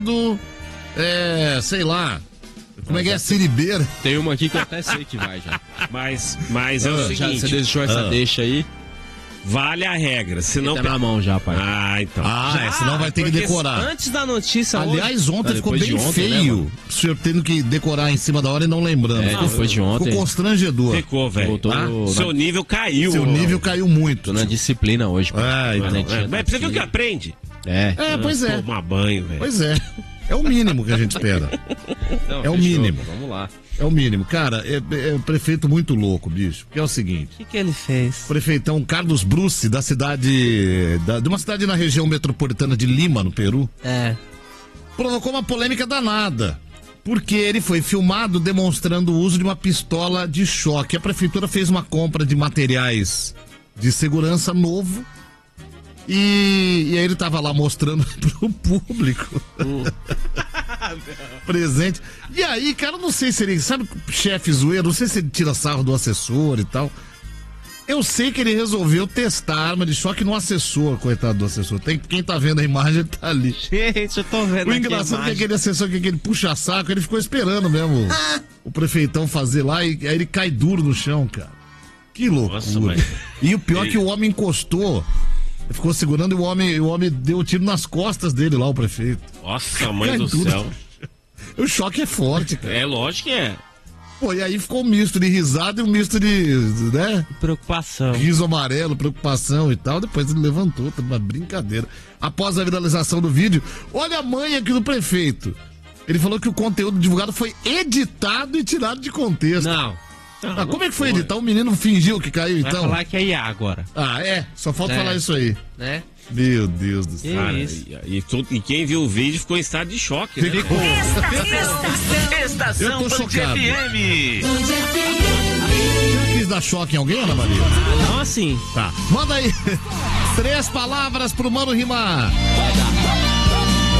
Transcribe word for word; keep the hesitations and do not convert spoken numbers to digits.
do, é, sei lá, como é que é, Siribeira? Tem uma aqui que eu até sei que vai já. Mas, mas é o Ah, seguinte... já, você deixou essa Ah. deixa aí? Vale a regra, senão... Tá na mão já, pai. Ah, então. Ah, Já, é, senão vai ter que porque decorar. Antes da notícia Aliás, hoje... ontem Ah, ficou depois bem de ontem, né, feio. mano? O senhor tendo que decorar em cima da hora e não lembrando. É, ficou, depois de ontem. ficou constrangedor. Ficou, velho. Voltou Ah, no- seu na- nível caiu. Seu ó. nível caiu muito. Tô na disciplina hoje, pai. Ah, então. Canetinha É, mas você viu aqui. que aprende? É. É, pois é. Tomar banho, velho. Pois é. É o mínimo que a gente espera. Não, é o fechou, mínimo. Vamos lá. É o mínimo. Cara, é, é prefeito muito louco, bicho. Porque é o seguinte. O que, que ele fez? O prefeitão Carlos Bruce, da cidade. Da, de uma cidade na região metropolitana de Lima, no Peru, É. provocou uma polêmica danada. Porque ele foi filmado demonstrando o uso de uma pistola de choque. A prefeitura fez uma compra de materiais de segurança novo. E, e aí ele tava lá mostrando pro público. Presente. E aí, cara, eu não sei se ele. Sabe, chefe zoeiro, não sei se ele tira sarro do assessor e tal. Eu sei que ele resolveu testar a arma de choque no assessor, coitado do assessor. Tem, quem tá vendo a imagem tá ali. Gente, eu tô vendo O engraçado é que aquele assessor, que aquele puxa-saco, ele ficou esperando mesmo o prefeitão fazer lá e aí ele cai duro no chão, cara. Que loucura. Nossa, mas- E o pior é que o homem encostou, ficou segurando e o homem, o homem deu um tiro nas costas dele lá, o prefeito. Nossa, mãe Cai do duro. céu. O choque é forte, cara. É lógico que é. Pô, e aí ficou um misto de risada e um misto de, né? Preocupação. Riso amarelo, preocupação e tal. Depois ele levantou, tá uma brincadeira. Após a viralização do vídeo, olha a mãe aqui do prefeito. Ele falou que o conteúdo divulgado foi editado e tirado de contexto. Não. Ah, como é que foi editar? O menino fingiu que caiu, Vai então? falar que é I A agora, Ah, é? Só falta É. falar isso aí. né? Meu Deus do céu. Cara, isso. e, e tu- e quem viu o vídeo ficou em estado de choque, né? Ficou. Eu Estação tô Band chocado. F M. Você quis dar choque em alguém, Ana Maria? Não assim. Tá. Manda aí. Três palavras pro Mano rimar.